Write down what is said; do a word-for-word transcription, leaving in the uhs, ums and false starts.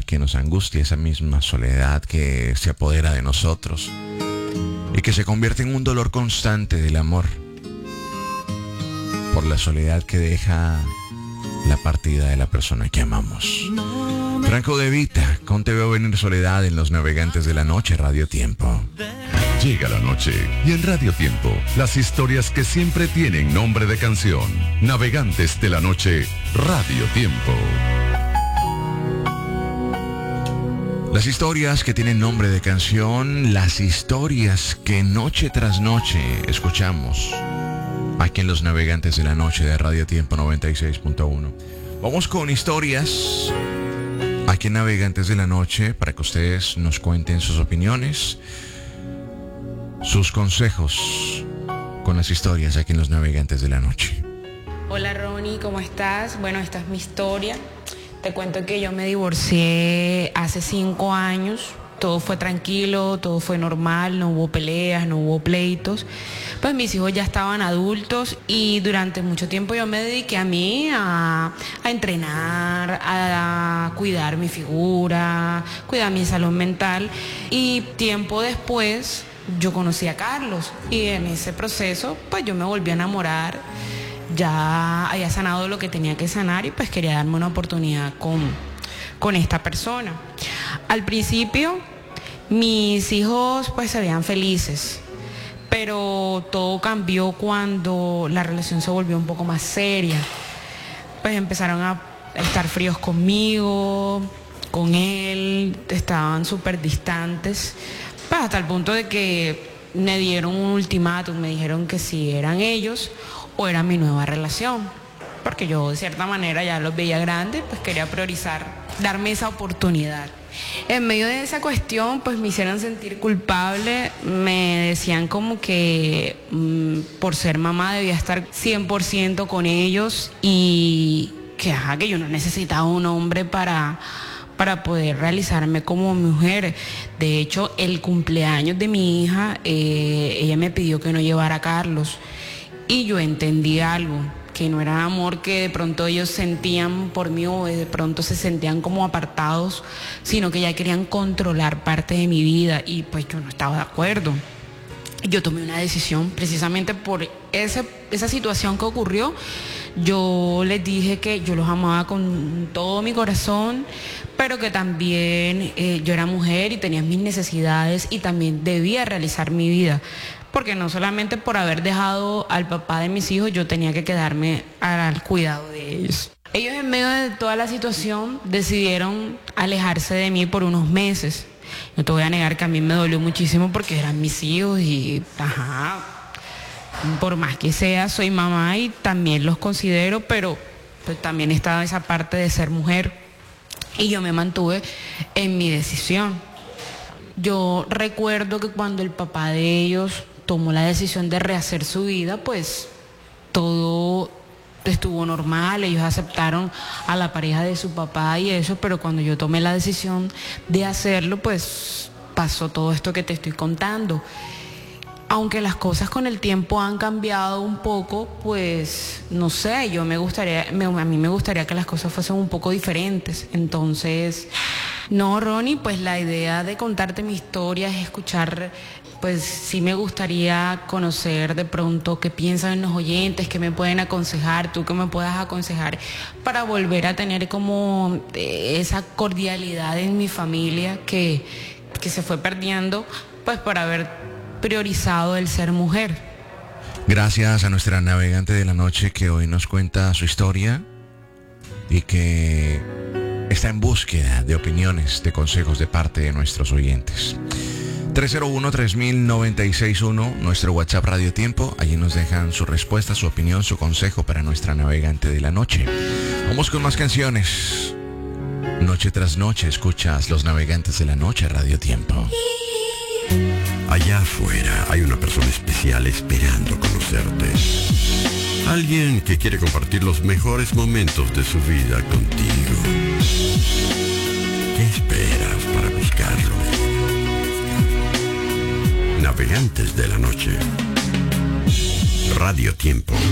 que nos angustia, esa misma soledad que se apodera de nosotros y que se convierte en un dolor constante del amor por la soledad que deja la partida de la persona que amamos. Franco De Vita, con Te Veo Venir Soledad en Los Navegantes de la Noche, Radio Tiempo. Llega la noche y en Radio Tiempo, las historias que siempre tienen nombre de canción. Navegantes de la Noche, Radio Tiempo. Las historias que tienen nombre de canción, las historias que noche tras noche escuchamos aquí en Los Navegantes de la Noche de Radio Tiempo noventa y seis punto uno. Vamos con historias aquí en Navegantes de la Noche para que ustedes nos cuenten sus opiniones, sus consejos con las historias aquí en Los Navegantes de la Noche. Hola Ronnie, ¿cómo estás? Bueno, esta es mi historia. Te cuento que yo me divorcié hace cinco años. Todo fue tranquilo, todo fue normal, no hubo peleas, no hubo pleitos. Pues mis hijos ya estaban adultos y durante mucho tiempo yo me dediqué a mí a, a entrenar, a, a cuidar mi figura, cuidar mi salud mental. Y tiempo después yo conocí a Carlos y en ese proceso pues yo me volví a enamorar. Ya había sanado lo que tenía que sanar y pues quería darme una oportunidad con, con esta persona. Al principio mis hijos pues se veían felices, pero todo cambió cuando la relación se volvió un poco más seria. Pues empezaron a estar fríos conmigo, con él, estaban súper distantes, pues hasta el punto de que me dieron un ultimátum, me dijeron que si eran ellos o era mi nueva relación, porque yo de cierta manera ya los veía grandes, pues quería priorizar, darme esa oportunidad. En medio de esa cuestión, pues me hicieron sentir culpable, me decían como que mmm, por ser mamá debía estar cien por ciento con ellos y que, ajá, que yo no necesitaba un hombre para, para poder realizarme como mujer. De hecho, el cumpleaños de mi hija, eh, ella me pidió que no llevara a Carlos y yo entendí algo, que no era amor que de pronto ellos sentían por mí o de pronto se sentían como apartados, sino que ya querían controlar parte de mi vida y pues yo no estaba de acuerdo. Yo tomé una decisión precisamente por ese, esa situación que ocurrió. Yo les dije que yo los amaba con todo mi corazón, pero que también eh, yo era mujer y tenía mis necesidades y también debía realizar mi vida. Porque no solamente por haber dejado al papá de mis hijos, yo tenía que quedarme al cuidado de ellos. Ellos en medio de toda la situación decidieron alejarse de mí por unos meses. No te voy a negar que a mí me dolió muchísimo porque eran mis hijos y, ajá, por más que sea, soy mamá y también los considero, pero pues, también estaba esa parte de ser mujer y yo me mantuve en mi decisión. Yo recuerdo que cuando el papá de ellos tomó la decisión de rehacer su vida, pues todo estuvo normal, ellos aceptaron a la pareja de su papá y eso, pero cuando yo tomé la decisión de hacerlo, pues pasó todo esto que te estoy contando. Aunque las cosas con el tiempo han cambiado un poco, pues no sé, yo me gustaría, me, a mí me gustaría que las cosas fuesen un poco diferentes. Entonces, no, Ronnie, pues la idea de contarte mi historia es escuchar, pues sí me gustaría conocer de pronto qué piensan los oyentes, qué me pueden aconsejar, tú qué me puedas aconsejar para volver a tener como esa cordialidad en mi familia que, que se fue perdiendo, pues por haber priorizado el ser mujer. Gracias a nuestra navegante de la noche que hoy nos cuenta su historia y que está en búsqueda de opiniones, de consejos de parte de nuestros oyentes. tres cero uno, tres mil, noventa y seis uno, nuestro WhatsApp Radio Tiempo. Allí nos dejan su respuesta, su opinión, su consejo para nuestra navegante de la noche. Vamos con más canciones. Noche tras noche escuchas Los Navegantes de la Noche, Radio Tiempo. Allá afuera hay una persona especial esperando conocerte. Alguien que quiere compartir los mejores momentos de su vida contigo. ¿Qué esperas para buscarlo? Navegantes de la Noche. Radio Tiempo.